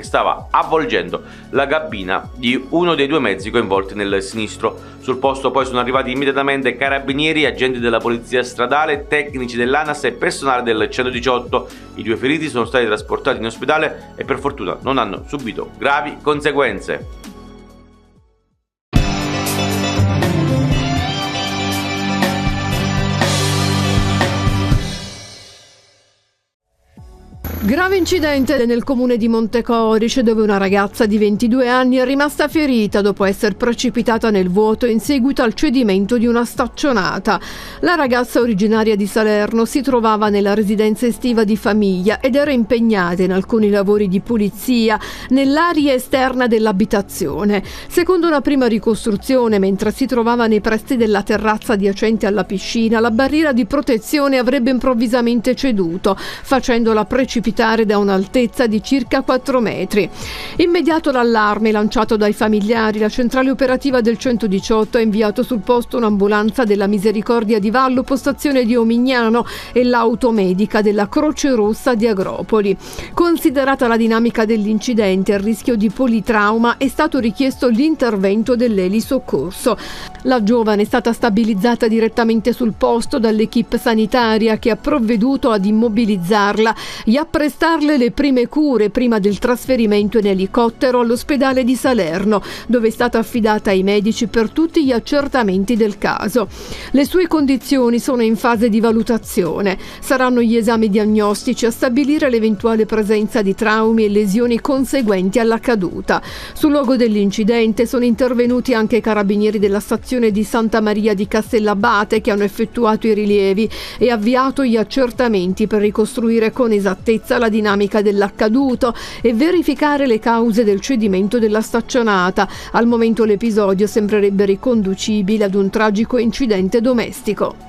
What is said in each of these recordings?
stava avvolgendo la cabina di uno dei due mezzi coinvolti nel sinistro. Sul posto poi sono arrivati immediatamente carabinieri, agenti della polizia stradale, tecnici dell'ANAS e personale del 118. I due feriti sono stati trasportati in ospedale e per fortuna non hanno subito gravi conseguenze. Grave incidente nel comune di Montecorice, dove una ragazza di 22 anni è rimasta ferita dopo essere precipitata nel vuoto in seguito al cedimento di una staccionata. La ragazza, originaria di Salerno, si trovava nella residenza estiva di famiglia ed era impegnata in alcuni lavori di pulizia nell'area esterna dell'abitazione. Secondo una prima ricostruzione, mentre si trovava nei pressi della terrazza adiacente alla piscina, la barriera di protezione avrebbe improvvisamente ceduto, facendola precipitare da un'altezza di circa 4 metri. Immediato l'allarme lanciato dai familiari, la centrale operativa del 118 ha inviato sul posto un'ambulanza della Misericordia di Vallo, postazione di Omignano, e l'automedica della Croce Rossa di Agropoli. Considerata la dinamica dell'incidente e il rischio di politrauma, è stato richiesto l'intervento dell'elisoccorso. La giovane è stata stabilizzata direttamente sul posto dall'equipe sanitaria, che ha provveduto ad immobilizzarla e a prestarle le prime cure prima del trasferimento in elicottero all'ospedale di Salerno, dove è stata affidata ai medici per tutti gli accertamenti del caso. Le sue condizioni sono in fase di valutazione. Saranno gli esami diagnostici a stabilire l'eventuale presenza di traumi e lesioni conseguenti alla caduta. Sul luogo dell'incidente sono intervenuti anche i carabinieri della stazione di Santa Maria di Castellabate, che hanno effettuato i rilievi e avviato gli accertamenti per ricostruire con esattezza la dinamica dell'accaduto e verificare le cause del cedimento della staccionata. Al momento l'episodio sembrerebbe riconducibile ad un tragico incidente domestico.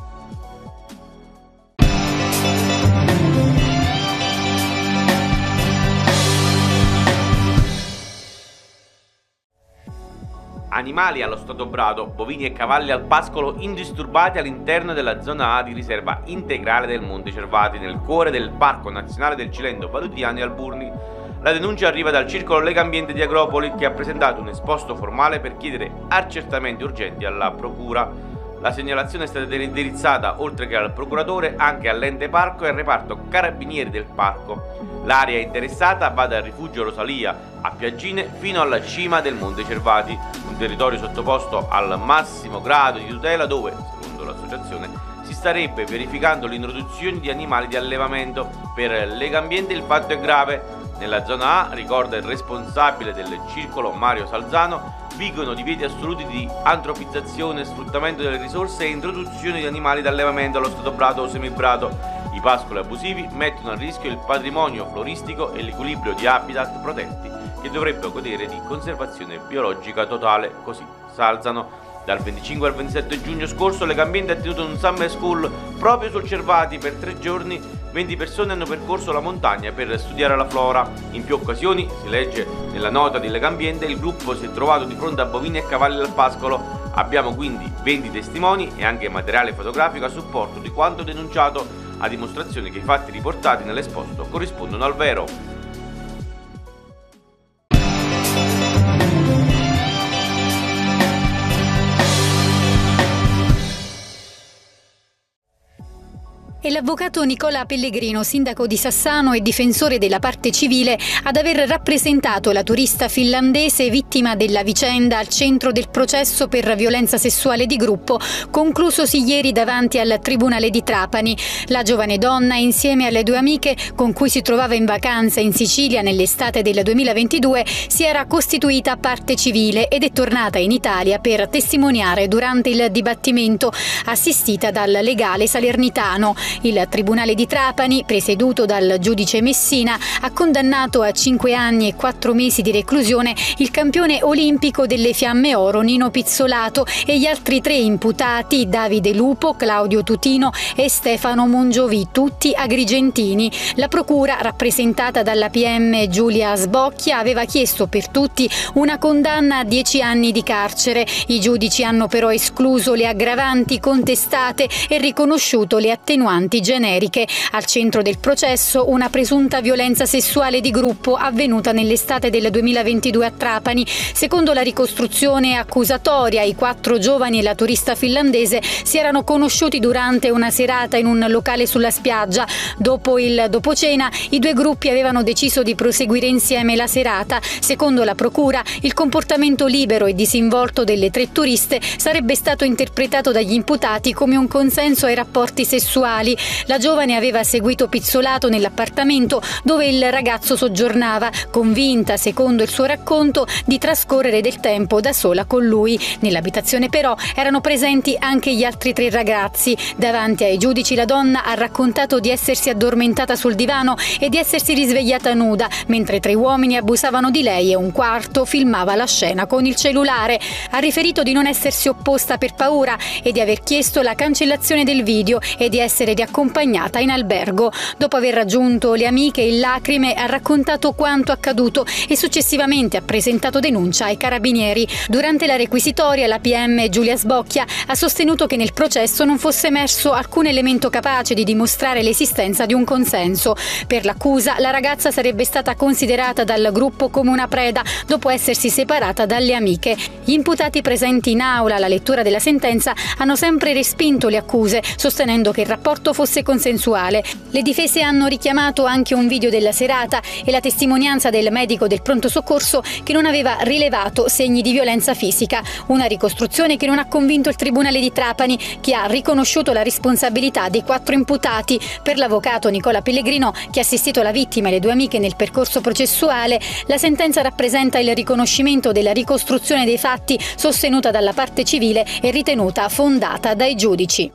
Animali allo stato brado, bovini e cavalli al pascolo indisturbati all'interno della zona A di riserva integrale del Monte Cervati, nel cuore del Parco Nazionale del Cilento Valutiano e Alburni. La denuncia arriva dal Circolo Legambiente di Agropoli, che ha presentato un esposto formale per chiedere accertamenti urgenti alla Procura. La segnalazione è stata indirizzata, oltre che al procuratore, anche all'ente parco e al reparto carabinieri del parco. L'area interessata va dal rifugio Rosalia a Piaggine fino alla cima del Monte Cervati, un territorio sottoposto al massimo grado di tutela dove, secondo l'associazione, si starebbe verificando l'introduzione di animali di allevamento. Per Legambiente il fatto è grave. Nella zona A, ricorda il responsabile del circolo Mario Salzano, vigono divieti assoluti di antropizzazione, sfruttamento delle risorse e introduzione di animali d'allevamento allo stato brado o semibrado. I pascoli abusivi mettono a rischio il patrimonio floristico e l'equilibrio di habitat protetti, che dovrebbero godere di conservazione biologica totale, così Salzano. Dal 25 al 27 giugno scorso Legambiente ha tenuto un summer school proprio sul Cervati per 3 giorni. 20 persone hanno percorso la montagna per studiare la flora. In più occasioni, si legge nella nota di Legambiente, il gruppo si è trovato di fronte a bovini e cavalli al pascolo. Abbiamo quindi 20 testimoni e anche materiale fotografico a supporto di quanto denunciato, a dimostrazione che i fatti riportati nell'esposto corrispondono al vero. È l'avvocato Nicola Pellegrino, sindaco di Sassano e difensore della parte civile, ad aver rappresentato la turista finlandese vittima della vicenda al centro del processo per violenza sessuale di gruppo, conclusosi ieri davanti al Tribunale di Trapani. La giovane donna, insieme alle 2 amiche con cui si trovava in vacanza in Sicilia nell'estate del 2022, si era costituita parte civile ed è tornata in Italia per testimoniare durante il dibattimento, assistita dal legale salernitano. Il Tribunale di Trapani, presieduto dal giudice Messina, ha condannato a 5 anni e 4 mesi di reclusione il campione olimpico delle Fiamme Oro Nino Pizzolato e gli altri 3 imputati, Davide Lupo, Claudio Tutino e Stefano Mongiovi, tutti agrigentini. La procura, rappresentata dalla PM Giulia Sbocchia, aveva chiesto per tutti una condanna a 10 anni di carcere. I giudici hanno però escluso le aggravanti contestate e riconosciuto le attenuanti attenuanti generiche. Al centro del processo una presunta violenza sessuale di gruppo avvenuta nell'estate del 2022 a Trapani. Secondo la ricostruzione accusatoria, i 4 giovani e la turista finlandese si erano conosciuti durante una serata in un locale sulla spiaggia. Dopo il dopocena, i 2 gruppi avevano deciso di proseguire insieme la serata. Secondo la procura, il comportamento libero e disinvolto delle 3 turiste sarebbe stato interpretato dagli imputati come un consenso ai rapporti sessuali. La giovane aveva seguito Pizzolato nell'appartamento dove il ragazzo soggiornava, convinta, secondo il suo racconto, di trascorrere del tempo da sola con lui. Nell'abitazione però erano presenti anche gli altri 3 ragazzi. Davanti ai giudici la donna ha raccontato di essersi addormentata sul divano e di essersi risvegliata nuda, mentre 3 uomini abusavano di lei e un quarto filmava la scena con il cellulare. Ha riferito di non essersi opposta per paura e di aver chiesto la cancellazione del video e di essere riaccompagnata in albergo. Dopo aver raggiunto le amiche in lacrime, ha raccontato quanto accaduto e successivamente ha presentato denuncia ai carabinieri. Durante la requisitoria, la PM Giulia Sbocchia ha sostenuto che nel processo non fosse emerso alcun elemento capace di dimostrare l'esistenza di un consenso. Per l'accusa, la ragazza sarebbe stata considerata dal gruppo come una preda dopo essersi separata dalle amiche. Gli imputati presenti in aula alla lettura della sentenza hanno sempre respinto le accuse, sostenendo che il rapporto fosse consensuale. Le difese hanno richiamato anche un video della serata e la testimonianza del medico del pronto soccorso che non aveva rilevato segni di violenza fisica. Una ricostruzione che non ha convinto il Tribunale di Trapani, che ha riconosciuto la responsabilità dei 4 imputati. Per l'avvocato Nicola Pellegrino, che ha assistito la vittima e le 2 amiche nel percorso processuale, la sentenza rappresenta il riconoscimento della ricostruzione dei fatti sostenuta dalla parte civile e ritenuta fondata dai giudici.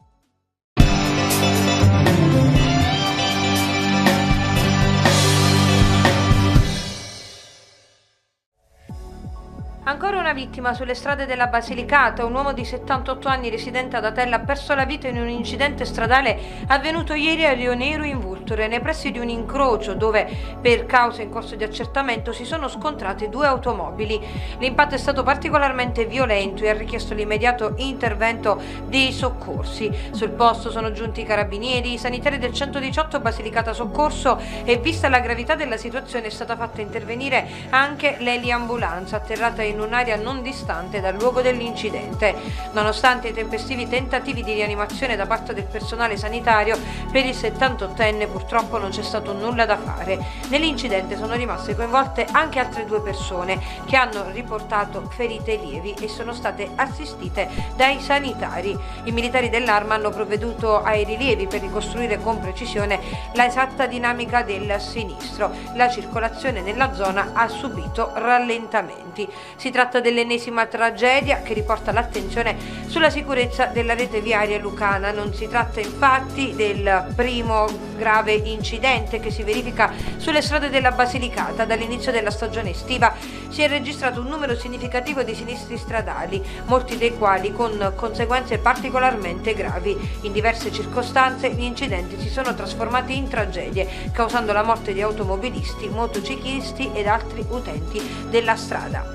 Ancora una vittima sulle strade della Basilicata. Un uomo di 78 anni residente ad Atella ha perso la vita in un incidente stradale avvenuto ieri a Rio Nero in Vulture, nei pressi di un incrocio dove, per cause in corso di accertamento, si sono scontrate 2 automobili. L'impatto è stato particolarmente violento e ha richiesto l'immediato intervento dei soccorsi. Sul posto sono giunti i carabinieri, i sanitari del 118 Basilicata Soccorso e, vista la gravità della situazione, è stata fatta intervenire anche l'eliambulanza atterrata in un'area non distante dal luogo dell'incidente. Nonostante i tempestivi tentativi di rianimazione da parte del personale sanitario, per il 78enne purtroppo non c'è stato nulla da fare. Nell'incidente sono rimaste coinvolte anche altre 2 persone che hanno riportato ferite lievi e sono state assistite dai sanitari. I militari dell'Arma hanno provveduto ai rilievi per ricostruire con precisione la esatta dinamica del sinistro. La circolazione nella zona ha subito rallentamenti. Si tratta dell'ennesima tragedia che riporta l'attenzione sulla sicurezza della rete viaria lucana. Non si tratta infatti del primo grave incidente che si verifica sulle strade della Basilicata. Dall'inizio della stagione estiva si è registrato un numero significativo di sinistri stradali, molti dei quali con conseguenze particolarmente gravi. In diverse circostanze gli incidenti si sono trasformati in tragedie, causando la morte di automobilisti, motociclisti ed altri utenti della strada.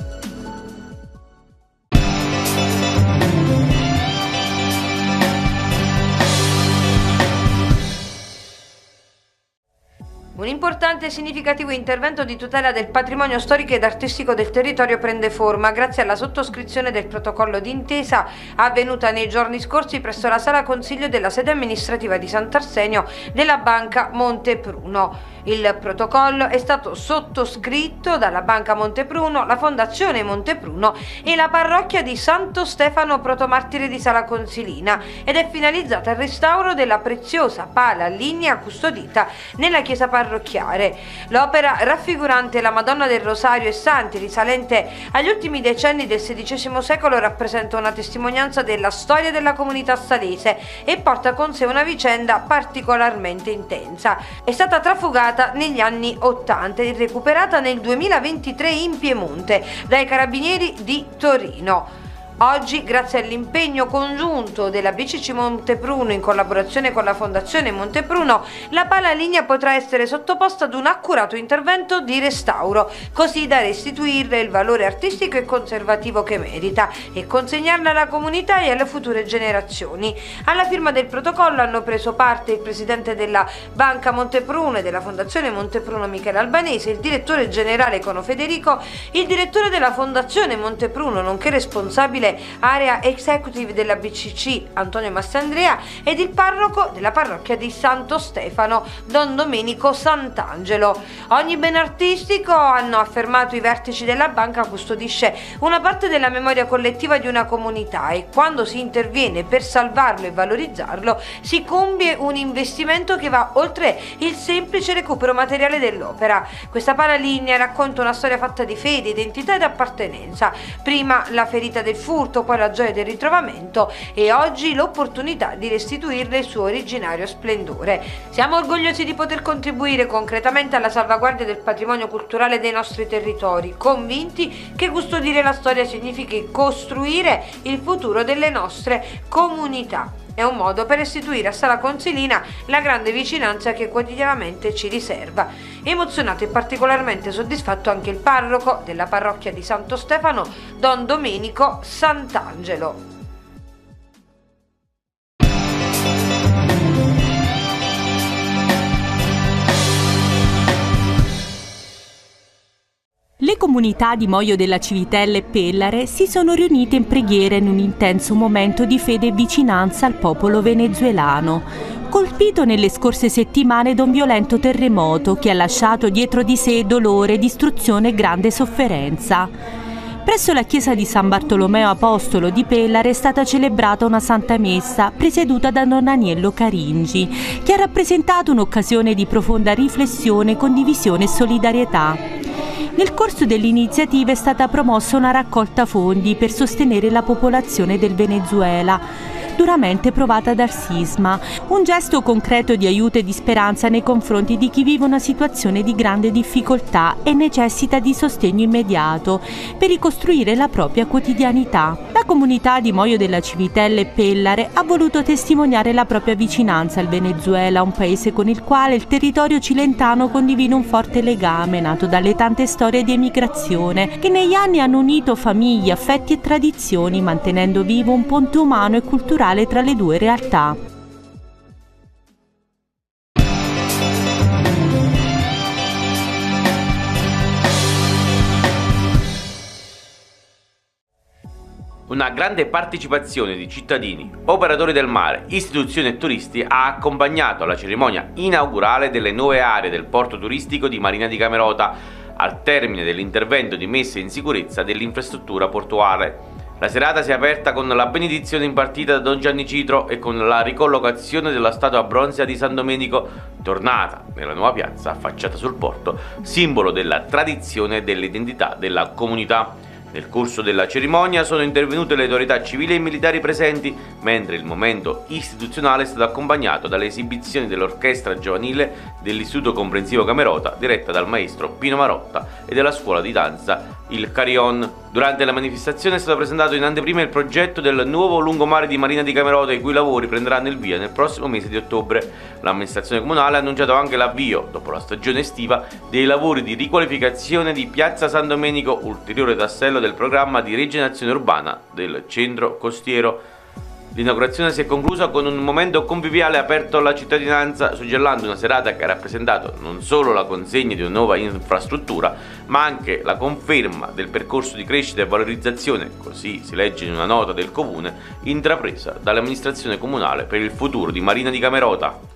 Un importante e significativo intervento di tutela del patrimonio storico ed artistico del territorio prende forma grazie alla sottoscrizione del protocollo d'intesa avvenuta nei giorni scorsi presso la Sala Consiglio della sede amministrativa di Sant'Arsenio della Banca Montepruno. Il protocollo è stato sottoscritto dalla Banca Montepruno, la Fondazione Montepruno e la parrocchia di Santo Stefano Protomartire di Sala Consilina ed è finalizzato al restauro della preziosa pala lignea custodita nella chiesa parrocchiale. L'opera, raffigurante la Madonna del Rosario e santi, risalente agli ultimi decenni del XVI secolo, rappresenta una testimonianza della storia della comunità salese e porta con sé una vicenda particolarmente intensa. È stata trafugata negli anni 80 e recuperata nel 2023 in Piemonte dai Carabinieri di Torino. Oggi, grazie all'impegno congiunto della BCC Montepruno in collaborazione con la Fondazione Montepruno, la palalinea potrà essere sottoposta ad un accurato intervento di restauro, così da restituirle il valore artistico e conservativo che merita e consegnarla alla comunità e alle future generazioni. Alla firma del protocollo hanno preso parte il presidente della Banca Montepruno e della Fondazione Montepruno Michele Albanese, il direttore generale Cono Federico, il direttore della Fondazione Montepruno nonché responsabile area executive della BCC Antonio Massandrea ed il parroco della parrocchia di Santo Stefano Don Domenico Sant'Angelo. Ogni bene artistico, hanno affermato i vertici della banca, custodisce una parte della memoria collettiva di una comunità e quando si interviene per salvarlo e valorizzarlo si compie un investimento che va oltre il semplice recupero materiale dell'opera. Questa paralinea racconta una storia fatta di fede, identità ed appartenenza. Prima la ferita del furto, poi la gioia del ritrovamento e oggi l'opportunità di restituirle il suo originario splendore. Siamo orgogliosi di poter contribuire concretamente alla salvaguardia del patrimonio culturale dei nostri territori, convinti che custodire la storia significhi costruire il futuro delle nostre comunità. È un modo per restituire a Sala Consilina la grande vicinanza che quotidianamente ci riserva. Emozionato e particolarmente soddisfatto anche il parroco della parrocchia di Santo Stefano, Don Domenico Sant'Angelo. Le comunità di Moio della Civitella e Pellare si sono riunite in preghiera in un intenso momento di fede e vicinanza al popolo venezuelano, colpito nelle scorse settimane da un violento terremoto che ha lasciato dietro di sé dolore, distruzione e grande sofferenza. Presso la chiesa di San Bartolomeo Apostolo di Pellare è stata celebrata una Santa Messa presieduta da Don Aniello Caringi, che ha rappresentato un'occasione di profonda riflessione, condivisione e solidarietà. Nel corso dell'iniziativa è stata promossa una raccolta fondi per sostenere la popolazione del Venezuela, duramente provata dal sisma, un gesto concreto di aiuto e di speranza nei confronti di chi vive una situazione di grande difficoltà e necessita di sostegno immediato per ricostruire la propria quotidianità. La comunità di Moio della Civitella e Pellare ha voluto testimoniare la propria vicinanza al Venezuela, un paese con il quale il territorio cilentano condivide un forte legame nato dalle tante storie di emigrazione che negli anni hanno unito famiglie, affetti e tradizioni, mantenendo vivo un ponte umano e culturale tra le due realtà. Una grande partecipazione di cittadini, operatori del mare, istituzioni e turisti ha accompagnato la cerimonia inaugurale delle nuove aree del porto turistico di Marina di Camerota al termine dell'intervento di messa in sicurezza dell'infrastruttura portuale. La serata si è aperta con la benedizione impartita da Don Gianni Citro e con la ricollocazione della statua bronzea di San Domenico, tornata nella nuova piazza affacciata sul porto, simbolo della tradizione e dell'identità della comunità. Nel corso della cerimonia sono intervenute le autorità civili e militari presenti, mentre il momento istituzionale è stato accompagnato dalle esibizioni dell'orchestra giovanile dell'Istituto Comprensivo Camerota, diretta dal maestro Pino Marotta, e della scuola di danza Il Carillon. Durante la manifestazione è stato presentato in anteprima il progetto del nuovo lungomare di Marina di Camerota, i cui lavori prenderanno il via nel prossimo mese di ottobre. L'amministrazione comunale ha annunciato anche l'avvio, dopo la stagione estiva, dei lavori di riqualificazione di Piazza San Domenico, ulteriore tassello del programma di rigenerazione urbana del centro costiero. L'inaugurazione si è conclusa con un momento conviviale aperto alla cittadinanza, suggellando una serata che ha rappresentato non solo la consegna di una nuova infrastruttura, ma anche la conferma del percorso di crescita e valorizzazione, così si legge in una nota del comune, intrapresa dall'amministrazione comunale per il futuro di Marina di Camerota.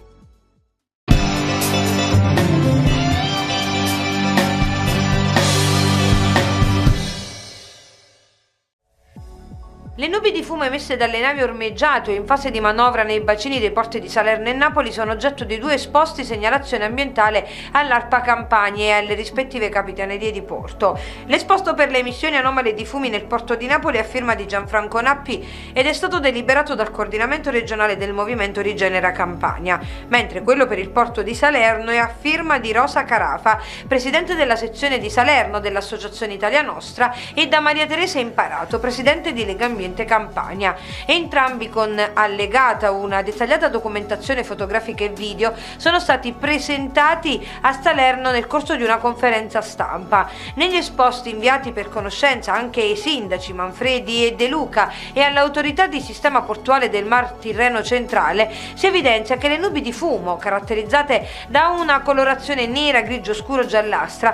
Le nubi di fumo emesse dalle navi ormeggiate o in fase di manovra nei bacini dei porti di Salerno e Napoli sono oggetto di 2 esposti segnalazione ambientale all'ARPA Campania e alle rispettive capitanerie di porto. L'esposto per le emissioni anomale di fumi nel porto di Napoli è a firma di Gianfranco Nappi ed è stato deliberato dal coordinamento regionale del movimento Rigenera Campania, mentre quello per il porto di Salerno è a firma di Rosa Carafa, presidente della sezione di Salerno dell'Associazione Italia Nostra, e da Maria Teresa Imparato, presidente di Legambiente Ambiente Campania. Entrambi, con allegata una dettagliata documentazione fotografica e video, sono stati presentati a Salerno nel corso di una conferenza stampa. Negli esposti inviati per conoscenza anche ai sindaci Manfredi e De Luca e all'autorità di sistema portuale del Mar Tirreno centrale, si evidenzia che le nubi di fumo, caratterizzate da una colorazione nera, grigio scuro, giallastra,